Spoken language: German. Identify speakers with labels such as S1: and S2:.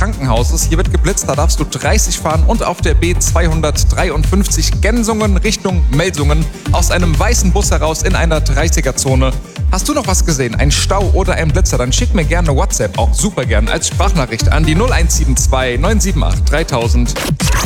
S1: Krankenhauses. Hier wird geblitzt, da darfst du 30 fahren und auf der B253 Gensungen Richtung Melsungen aus einem weißen Bus heraus in einer 30er-Zone. Hast du noch was gesehen, ein Stau oder ein Blitzer, dann schick mir gerne WhatsApp, auch super gern, als Sprachnachricht an die 0172 978 3000.